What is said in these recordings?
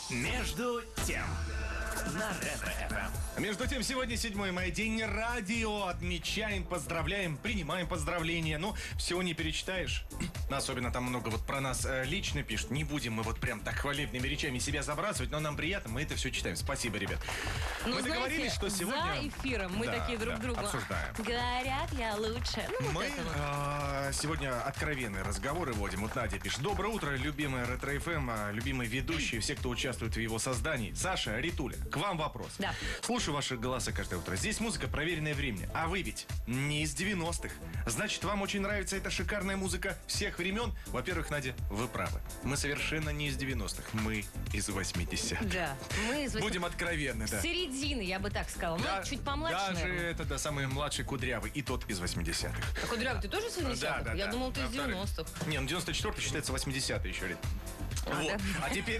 Между тем на Ретро-ФМ. Между тем, сегодня 7 мая, день радио. Отмечаем, поздравляем, принимаем поздравления. Ну, всего не перечитаешь. Особенно там много вот про нас лично пишут. Не будем мы вот прям так хвалебными речами себя забрасывать, но нам приятно, мы это все читаем. Спасибо, ребят. Ну, мы договорились, что сегодня... за эфиром мы такие друг другу обсуждаем. Говорят, я лучше. Ну, Мы сегодня откровенные разговоры водим. Вот Надя пишет. Доброе утро, любимая Ретро-ФМ, любимые ведущие, все, кто участвует в его создании. Саша, Ритуля, к вам вопрос. Да. Слушаю ваши голоса каждое утро. Здесь музыка, проверенная временем. А вы ведь не из 90-х. Значит, вам очень нравится эта шикарная музыка всех времен? Во-первых, Надя, вы правы. Мы совершенно не из 90-х. Мы из 80-х. Да, мы из 80-х. Будем откровенны, да. Середины, я бы так сказала. Да, Ну, чуть помладше, даже наверное. это, да, самый младший Кудрявый. И тот из 80-х. А Кудрявый, ты тоже из 80-х? Да. Я думал, ты из 90-х. Не, ну 94-й считается 80-й еще лет. Вот. да? А теперь,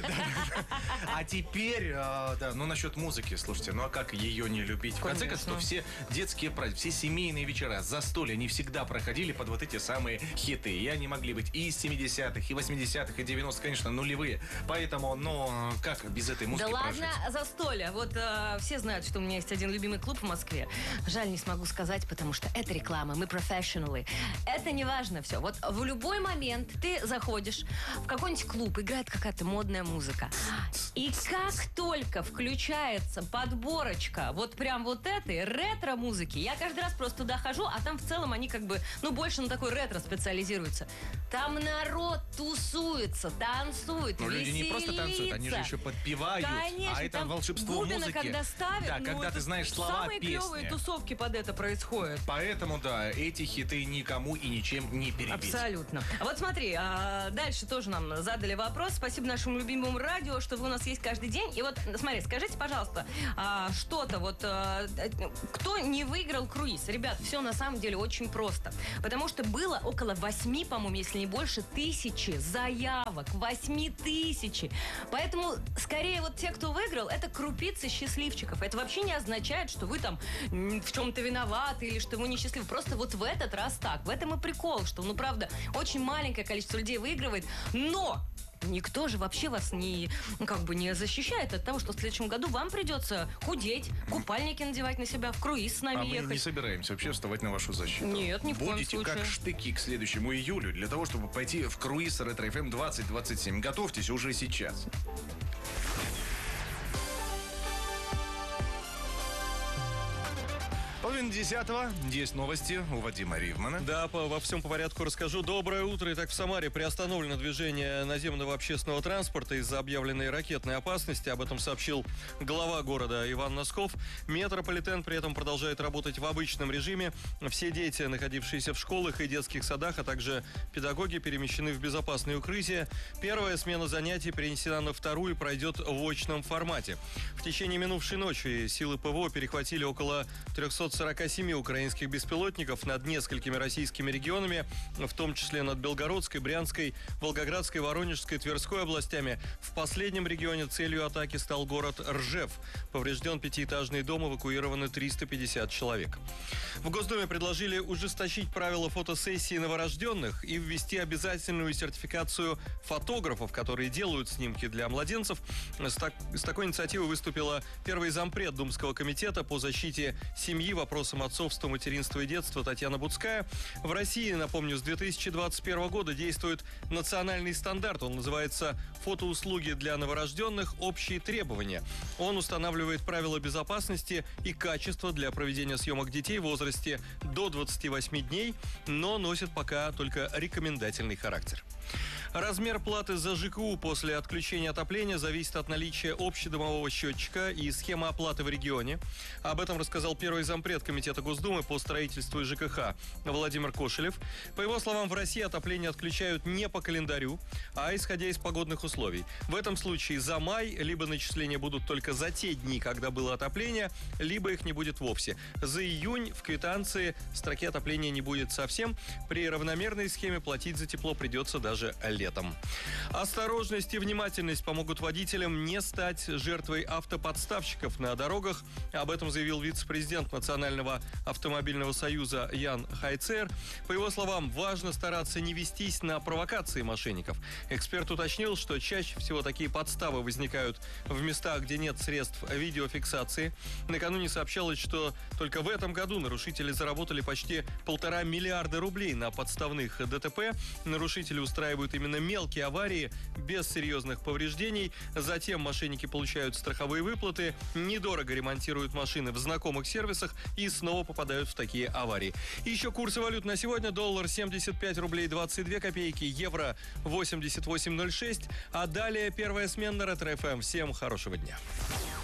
да, ну насчет музыки, слушайте, ну а как ее не любить? В конце концов, все детские праздники, все семейные вечера, застолья, они всегда проходили под вот эти самые хиты. И они могли быть и из 70-х, и 80-х, и 90-х, конечно, нулевые. Поэтому, ну, как без этой музыки Да прожить? ладно, застолье. Вот все знают, что у меня есть один любимый клуб в Москве. Жаль, не смогу сказать, потому что это реклама, мы профессионалы. Это не важно все. Вот в любой момент ты заходишь в какой-нибудь клуб, играет какая-то модная музыка. И как только включается подборочка вот прям вот этой ретро-музыки, я каждый раз просто туда хожу, а там в целом они как бы, ну, больше на такой ретро специализируются. Там народ тусуется, танцует, Ну, люди не просто танцуют, они же еще подпевают. Конечно, а это там волшебство Губина, музыки. когда ставят, Да, ну, когда это ты знаешь слова самые песни. клевые тусовки под это происходят. Поэтому, да, эти хиты никому и ничем не перебить. Абсолютно. А вот смотри, дальше тоже нам задали вопрос. Спасибо нашему любимому радио, что вы у нас есть каждый день. И вот, смотри, скажите, пожалуйста, что-то вот, кто не выиграл круиз? Ребят, все на самом деле очень просто. Потому что было около 8, по-моему, если не больше, 1000 заявок. 8000. Поэтому, скорее, вот те, кто выиграл, это крупицы счастливчиков. Это вообще не означает, что вы там в чем-то виноваты или что вы несчастливы. Просто вот в этот раз так. В этом и прикол, что, ну, правда, очень маленькое количество людей выигрывает, но никто же вообще вас не защищает от того, что в следующем году вам придется худеть, купальники надевать на себя, в круиз с нами ехать. Мы не собираемся вообще вставать на вашу защиту. Нет, ни в коем Будете случае. как штыки к следующему июлю для того, чтобы пойти в круиз Ретро-ФМ 2027. Готовьтесь уже сейчас. Половина 10-го. Есть новости у Вадима Ривмана. Да, во всем по порядку расскажу. Доброе утро. Итак, в Самаре приостановлено движение наземного общественного транспорта из-за объявленной ракетной опасности. Об этом сообщил глава города Иван Носков. Метрополитен при этом продолжает работать в обычном режиме. Все дети, находившиеся в школах и детских садах, а также педагоги, перемещены в безопасные укрытия. Первая смена занятий перенесена на вторую и пройдет в очном формате. В течение минувшей ночи силы ПВО перехватили около 347 украинских беспилотников над несколькими российскими регионами, в том числе над Белгородской, Брянской, Волгоградской, Воронежской, Тверской областями. В последнем регионе целью атаки стал город Ржев. Поврежден 5-этажный дом, эвакуированы 350 человек. В Госдуме предложили ужесточить правила фотосессии новорожденных и ввести обязательную сертификацию фотографов, которые делают снимки для младенцев. С такой инициативой выступила первый зампред Думского комитета по защите семьи, вопросам отцовства, материнства и детства Татьяна Буцкая. В России, напомню, с 2021 года действует национальный стандарт. Он называется «Фотоуслуги для новорожденных. Общие требования». Он устанавливает правила безопасности и качества для проведения съемок детей в возрасте до 28 дней, но носит пока только рекомендательный характер. Размер платы за ЖКУ после отключения отопления зависит от наличия общедомового счетчика и схемы оплаты в регионе. Об этом рассказал первый зампред Комитета Госдумы по строительству и ЖКХ Владимир Кошелев. По его словам, в России отопление отключают не по календарю, а исходя из погодных условий. В этом случае за май либо начисления будут только за те дни, когда было отопление, либо их не будет вовсе. За июнь в квитанции строки отопления не будет совсем. При равномерной схеме платить за тепло придется даже летом. Осторожность и внимательность помогут водителям не стать жертвой автоподставщиков на дорогах. Об этом заявил вице-президент Национального Национального автомобильного союза Ян Хайцер. По его словам, важно стараться не вестись на провокации мошенников. Эксперт уточнил, что чаще всего такие подставы возникают в местах, где нет средств видеофиксации. Накануне сообщалось, что только в этом году нарушители заработали почти 1,5 миллиарда рублей на подставных ДТП. Нарушители устраивают именно мелкие аварии без серьезных повреждений. Затем мошенники получают страховые выплаты, недорого ремонтируют машины в знакомых сервисах и снова попадают в такие аварии. И еще курсы валют на сегодня. Доллар 75 рублей 22 копейки, евро 88,06. А далее первая смена на Ретро-ФМ. Всем хорошего дня.